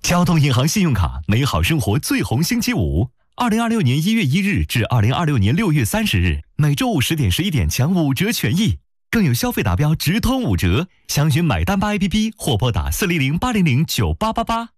交通银行信用卡，美好生活最红星期五，2026年1月1日至2026年6月30日，每周五10点、11点抢5折权益，更有消费达标直通5折。详询买单吧 APP或拨打400-800-9888。